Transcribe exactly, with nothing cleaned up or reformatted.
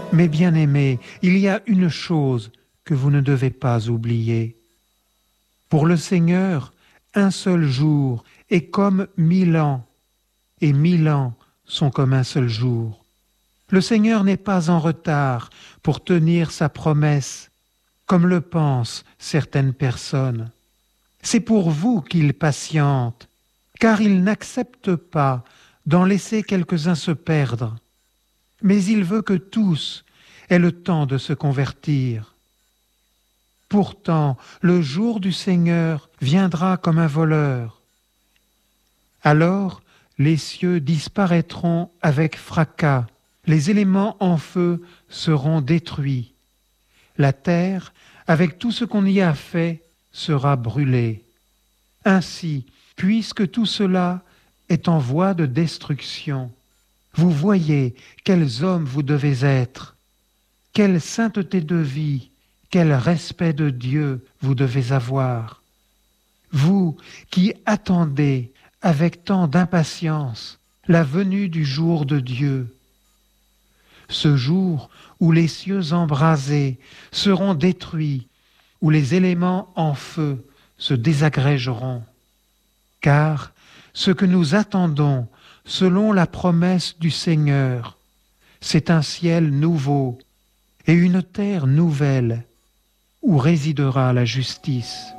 Mes bien-aimés, il y a une chose que vous ne devez pas oublier. Pour le Seigneur, un seul jour est comme mille ans, et mille ans sont comme un seul jour. Le Seigneur n'est pas en retard pour tenir sa promesse, comme le pensent certaines personnes. C'est pour vous qu'il patiente, car il n'accepte pas d'en laisser quelques-uns se perdre. Mais il veut que tous aient le temps de se convertir. Pourtant, le jour du Seigneur viendra comme un voleur. Alors, les cieux disparaîtront avec fracas, les éléments en feu seront détruits. La terre, avec tout ce qu'on y a fait, sera brûlée. Ainsi, puisque tout cela est en voie de destruction, vous voyez quels hommes vous devez être, quelle sainteté de vie, quel respect de Dieu vous devez avoir. Vous qui attendez avec tant d'impatience la venue du jour de Dieu, ce jour où les cieux embrasés seront détruits, où les éléments en feu se désagrégeront. Car ce que nous attendons, selon la promesse du Seigneur, c'est un ciel nouveau et une terre nouvelle où résidera la justice.